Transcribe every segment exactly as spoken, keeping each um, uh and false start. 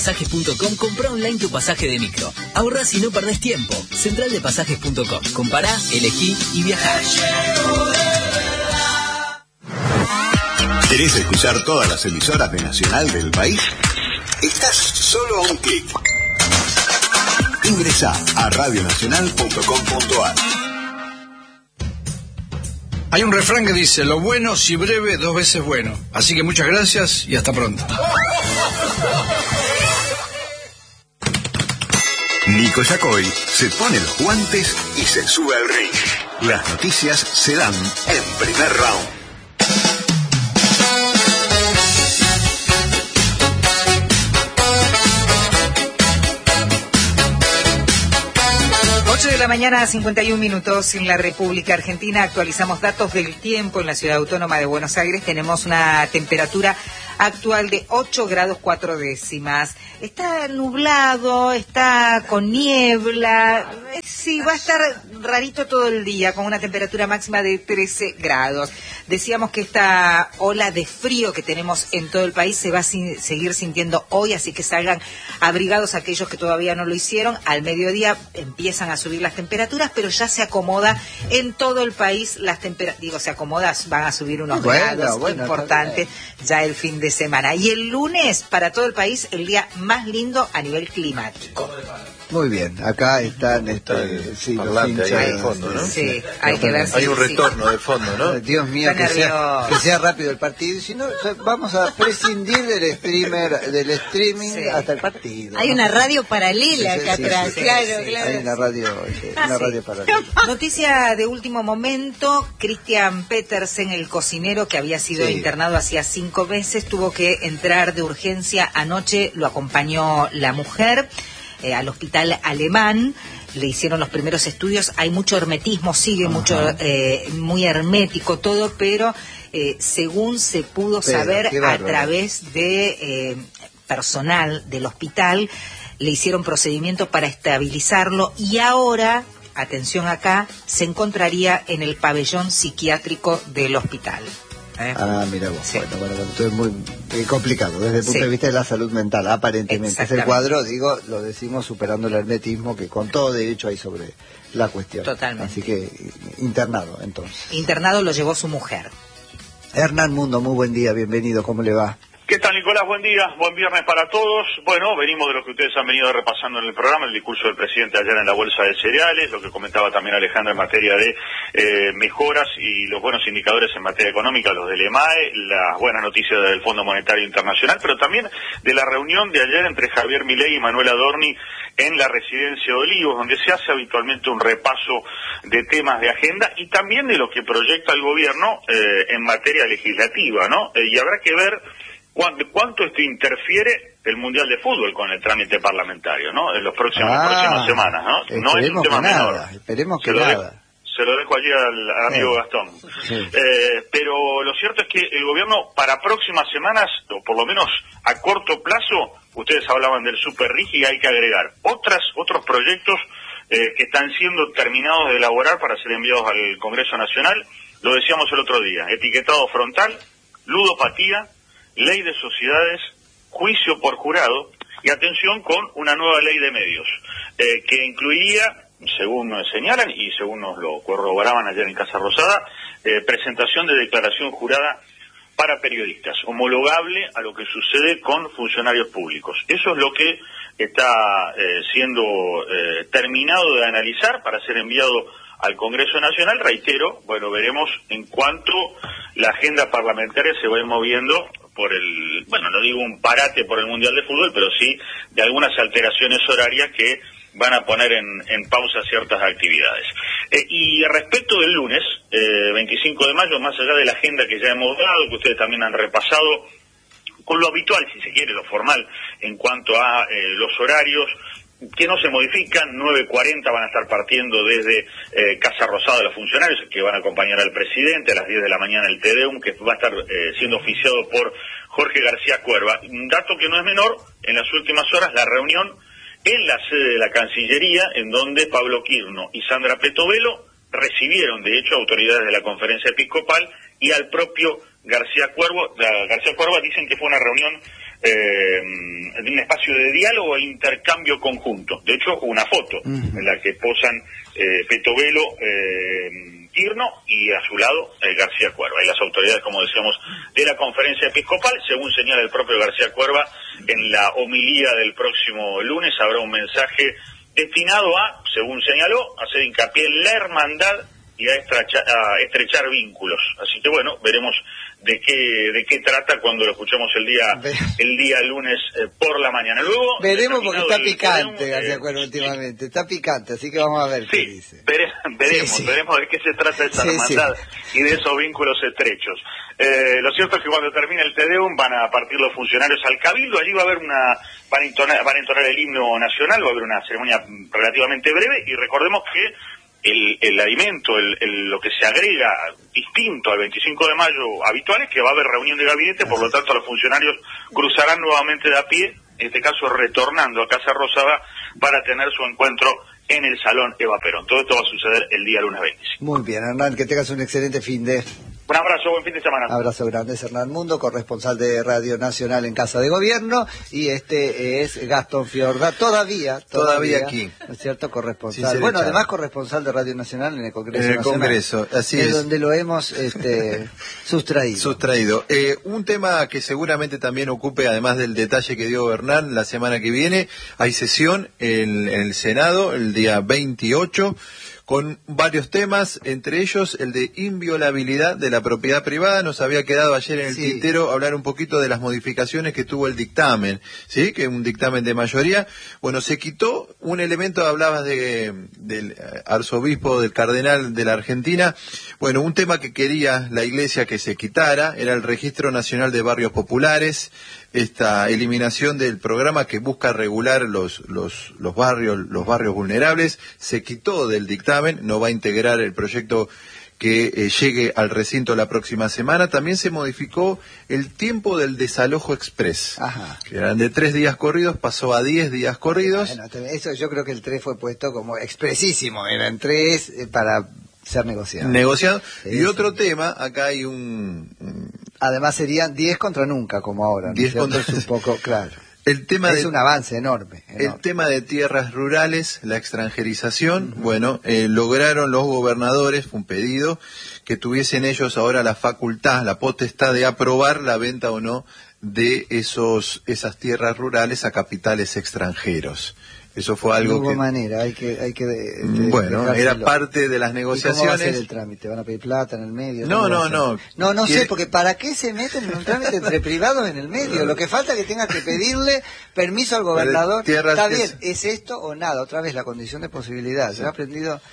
Pasajes punto com, comprá online tu pasaje de micro. Ahorrás y no perdés tiempo. Central de Pasajes punto com. Compará, elegí y viajá. ¿Querés escuchar todas las emisoras de Nacional del país? Estás solo a un clic. Ingresá a radio nacional punto com punto a r. Hay un refrán que dice, lo bueno si breve, dos veces bueno. Así que muchas gracias y hasta pronto. Nico Yacoy se pone los guantes y se sube al ring. Las noticias se dan en primer round. ocho de la mañana, cincuenta y un minutos en la República Argentina. Actualizamos datos del tiempo en la Ciudad Autónoma de Buenos Aires. Tenemos una temperatura actual de ocho grados cuatro décimas. Está nublado, está con niebla. Sí, va a estar rarito todo el día, con una temperatura máxima de trece grados. Decíamos que esta ola de frío que tenemos en todo el país se va a sin, seguir sintiendo hoy, así que salgan abrigados aquellos que todavía no lo hicieron. Al mediodía empiezan a subir las temperaturas, pero ya se acomoda en todo el país las temperaturas. Digo, se acomoda, van a subir unos bueno, grados bueno, importantes ya el fin de semana. Y el lunes, para todo el país, el día más lindo a nivel climático. Muy bien, acá están este, sí, los hinchas ahí de fondo, ¿no? Sí, hay que ver si... Hay un retorno sí. de fondo, ¿no? Dios mío, que sea, que sea rápido el partido. Si no, vamos a prescindir del streamer, del streaming sí. hasta el partido. Hay ¿no? una radio paralela sí, acá sí, atrás, sí, sí, claro, sí, claro. Hay una radio, Ah, una sí. radio paralela. Noticia de último momento, Christian Petersen, el cocinero que había sido Sí. internado hacía cinco meses, tuvo que entrar de urgencia anoche, lo acompañó la mujer eh, al hospital alemán. Le hicieron los primeros estudios, hay mucho hermetismo, sigue Ajá. mucho, eh, muy hermético todo, pero eh, según se pudo pero, saber a través de eh, personal del hospital, le hicieron procedimientos para estabilizarlo y ahora, atención acá, se encontraría en el pabellón psiquiátrico del hospital. ¿Eh? Ah, mira vos, sí. bueno, bueno, entonces es muy eh, complicado desde el punto sí. de vista de la salud mental, aparentemente. Es el cuadro, digo, lo decimos superando el hermetismo que con todo derecho hay sobre la cuestión. Totalmente. Así que internado, entonces. Internado lo llevó su mujer. Hernán Mundo, muy buen día, bienvenido, ¿cómo le va? ¿Qué tal, Nicolás? Buen día, buen viernes para todos. Bueno, venimos de lo que ustedes han venido repasando en el programa, el discurso del presidente ayer en la Bolsa de Cereales, lo que comentaba también Alejandra en materia de eh, mejoras y los buenos indicadores en materia económica, los del E M A E, las buenas noticias del Fondo Monetario Internacional, pero también de la reunión de ayer entre Javier Milei y Manuel Adorni en la residencia de Olivos, donde se hace habitualmente un repaso de temas de agenda y también de lo que proyecta el gobierno eh, en materia legislativa, ¿no? Eh, y habrá que ver ¿Cuánto, ¿Cuánto esto interfiere el Mundial de Fútbol con el trámite parlamentario, ¿no? En las próximas, ah, próximas semanas, ¿no? No es un tema menor. Nada, esperemos que se nada. Lo dejo, se lo dejo allí al, al amigo sí. Gastón. Sí. Eh, pero lo cierto es que el gobierno para próximas semanas, o por lo menos a corto plazo, ustedes hablaban del Super RIGI y hay que agregar otras otros proyectos eh, que están siendo terminados de elaborar para ser enviados al Congreso Nacional. Lo decíamos el otro día, etiquetado frontal, ludopatía, ley de sociedades, juicio por jurado y atención con una nueva ley de medios eh, que incluiría, según nos señalan y según nos lo corroboraban ayer en Casa Rosada, eh, presentación de declaración jurada para periodistas, homologable a lo que sucede con funcionarios públicos. Eso es lo que está eh, siendo eh, terminado de analizar para ser enviado al Congreso Nacional. Reitero, bueno, veremos en cuánto la agenda parlamentaria se va a ir moviendo por el, bueno, no digo un parate por el Mundial de Fútbol, pero sí de algunas alteraciones horarias que van a poner en, en pausa ciertas actividades. Eh, y respecto del lunes, eh, veinticinco de mayo, más allá de la agenda que ya hemos dado, que ustedes también han repasado, con lo habitual, si se quiere, lo formal, en cuanto a eh, los horarios, que no se modifican, nueve cuarenta van a estar partiendo desde eh, Casa Rosada los funcionarios que van a acompañar al presidente, a las diez de la mañana el Te Deum, que va a estar eh, siendo oficiado por Jorge García Cuerva. Un dato que no es menor, en las últimas horas la reunión en la sede de la Cancillería, en donde Pablo Quirno y Sandra Petovelo recibieron, de hecho, autoridades de la Conferencia Episcopal y al propio García Cuervo. La, García Cuerva dicen que fue una reunión eh, un espacio de diálogo e intercambio conjunto. De hecho, una foto uh-huh. en la que posan eh, Petovelo, eh, Tirno y a su lado eh, García Cuerva y las autoridades, como decíamos, de la conferencia episcopal. Según señala el propio García Cuerva, en la homilía del próximo lunes habrá un mensaje destinado a, según señaló, hacer hincapié en la hermandad y a estrechar, a estrechar vínculos. Así que bueno, veremos de qué de qué trata cuando lo escuchemos el día el día lunes eh, por la mañana. Luego veremos, porque está picante, eh, García Cuerva, últimamente. Está picante, así que vamos a ver sí, qué dice. Vere, veremos, sí, sí. veremos de qué se trata esa sí, hermandad sí. y de esos vínculos estrechos. Eh, lo cierto es que cuando termine el Te Deum van a partir los funcionarios al Cabildo. Allí va a haber una van a entonar, van a entonar el himno nacional, va a haber una ceremonia relativamente breve, y recordemos que El, el alimento, el, el, lo que se agrega distinto al veinticinco de mayo habitual es que va a haber reunión de gabinete, por lo tanto los funcionarios cruzarán nuevamente de a pie, en este caso retornando a Casa Rosada para tener su encuentro en el Salón Eva Perón. Todo esto va a suceder el día lunes veinticinco. Muy bien, Hernán, que tengas un excelente fin de... Un abrazo, buen fin de semana. Abrazo grande, es Hernán Mundo, corresponsal de Radio Nacional en Casa de Gobierno, y este es Gastón Fiorda, todavía, todavía, todavía aquí, ¿no es cierto? Corresponsal. Sí, bueno, además corresponsal de Radio Nacional en el Congreso En el Nacional, Congreso, así es. Es donde lo hemos este, sustraído. Sustraído. Eh, un tema que seguramente también ocupe, además del detalle que dio Hernán, la semana que viene hay sesión en, en el Senado el día veintiocho, con varios temas, entre ellos el de inviolabilidad de la propiedad privada. Nos había quedado ayer en el sí. tintero hablar un poquito de las modificaciones que tuvo el dictamen, ¿sí? Que es un dictamen de mayoría. Bueno, se quitó un elemento, hablabas de, del arzobispo, del cardenal de la Argentina. Bueno, un tema que quería la Iglesia que se quitara era el Registro Nacional de Barrios Populares, esta eliminación del programa que busca regular los, los, los barrios, los barrios vulnerables. Se quitó del dictamen, no va a integrar el proyecto que eh, llegue al recinto la próxima semana. También se modificó el tiempo del desalojo express. Ajá. Que eran de tres días corridos, pasó a diez días corridos. Bueno, eso yo creo que el tres fue puesto como expresísimo, eran tres eh, para ser negociado. Negociado. Sí, y sí. otro tema, acá hay un... un Además serían diez contra nunca, como ahora, ¿no? diez contra... Es un poco, claro. El tema es de, un avance enorme, enorme. El tema de tierras rurales, la extranjerización, uh-huh. bueno, eh, lograron los gobernadores, fue un pedido, que tuviesen ellos ahora la facultad, la potestad de aprobar la venta o no de esos esas tierras rurales a capitales extranjeros. Eso fue algo no hubo que... manera, hay que... Hay que, que bueno, dejárselo. Era parte de las negociaciones. ¿Y cómo va a ser el trámite? ¿Van a pedir plata en el medio? No, no, no. No, no ¿Quiere... sé, porque ¿para qué se meten en un trámite entre privados en el medio? Lo que falta es que tenga que pedirle permiso al gobernador. Está bien, es... ¿es esto o nada? Otra vez, la condición de posibilidad. Se ha aprendido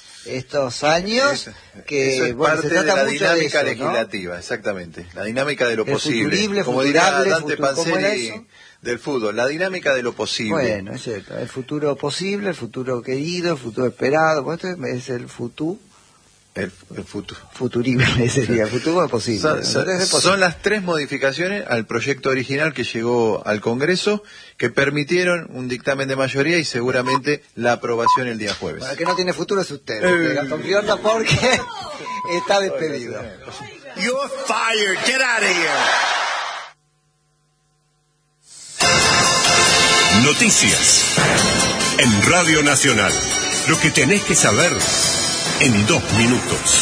estos años que eso es bueno, parte se trata de la mucho dinámica de eso, legislativa, ¿no? Exactamente, la dinámica de lo el posible, futurible, como dirá Dante futuro, Panzeri del fútbol, la dinámica de lo posible. Bueno, es cierto, el futuro posible, el futuro querido, el futuro esperado, pues esto es el futuro. El, el futuro. Futurible sería, el futuro posible. Son, son, son las tres modificaciones al proyecto original que llegó al Congreso, que permitieron un dictamen de mayoría y seguramente la aprobación el día jueves. Bueno, el que no tiene futuro es usted, eh. Gastón Fiorda, porque está despedido. You're fired, get out of here. Noticias en Radio Nacional. Lo que tenés que saber en dos minutos.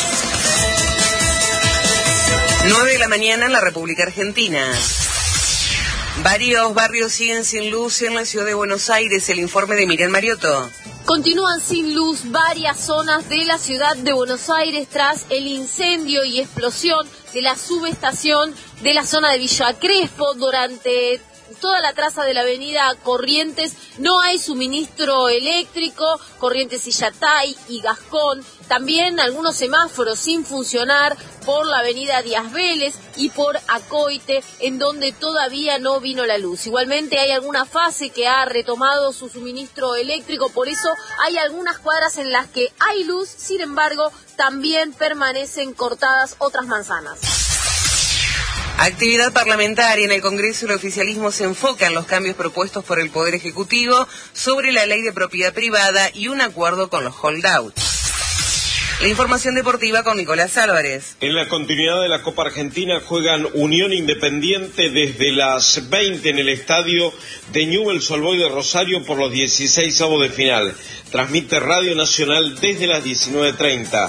nueve de la mañana en la República Argentina. Varios barrios siguen sin luz en la ciudad de Buenos Aires. El informe de Miriam Mariotto. Continúan sin luz varias zonas de la ciudad de Buenos Aires tras el incendio y explosión de la subestación de la zona de Villa Crespo. Durante toda la traza de la avenida Corrientes no hay suministro eléctrico, Corrientes y Yatay y Gascón. También algunos semáforos sin funcionar por la avenida Díaz Vélez y por Acoite, en donde todavía no vino la luz. Igualmente hay alguna fase que ha retomado su suministro eléctrico, por eso hay algunas cuadras en las que hay luz, sin embargo, también permanecen cortadas otras manzanas. Actividad parlamentaria en el Congreso. El oficialismo se enfoca en los cambios propuestos por el Poder Ejecutivo sobre la ley de propiedad privada y un acuerdo con los holdouts. La información deportiva con Nicolás Álvarez. En la continuidad de la Copa Argentina juegan Unión Independiente desde las veinte en el estadio de Newell's Old Boys de Rosario por los dieciséis avos de final. Transmite Radio Nacional desde las diecinueve treinta.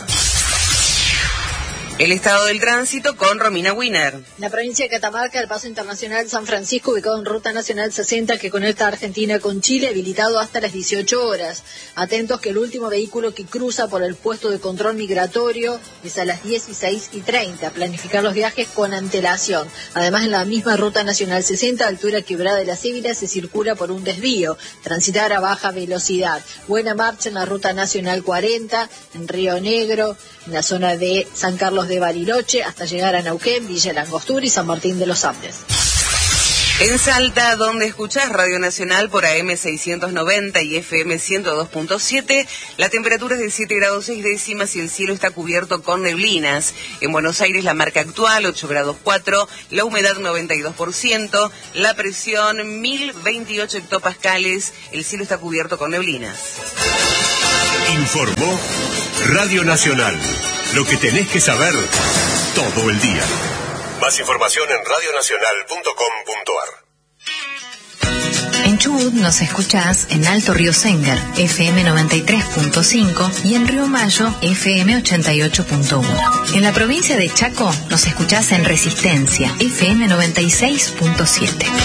El estado del tránsito con Romina Wiener. La provincia de Catamarca, el paso internacional San Francisco, ubicado en Ruta Nacional sesenta, que conecta a Argentina con Chile, habilitado hasta las dieciocho horas. Atentos que el último vehículo que cruza por el puesto de control migratorio es a las dieciséis y treinta. Planificar los viajes con antelación. Además, en la misma Ruta Nacional sesenta, altura Quebrada de la Cívila, se circula por un desvío. Transitar a baja velocidad. Buena marcha en la Ruta Nacional cuarenta, en Río Negro, en la zona de San Carlos de Bariloche, hasta llegar a Neuquén, Villa Langostura y San Martín de los Andes. En Salta, donde escuchás Radio Nacional por A M seiscientos noventa y F M ciento dos punto siete, la temperatura es de siete grados seis décimas y el cielo está cubierto con neblinas. En Buenos Aires, la marca actual, ocho grados cuatro, la humedad noventa y dos por ciento, la presión mil veintiocho hectopascales, el cielo está cubierto con neblinas. Informó Radio Nacional. Lo que tenés que saber todo el día. Más información en radio nacional punto com punto a r. En Chubut nos escuchás en Alto Río Sengar, F M noventa y tres punto cinco, y en Río Mayo, F M ochenta y ocho punto uno. En la provincia de Chaco nos escuchás en Resistencia, F M noventa y seis punto siete.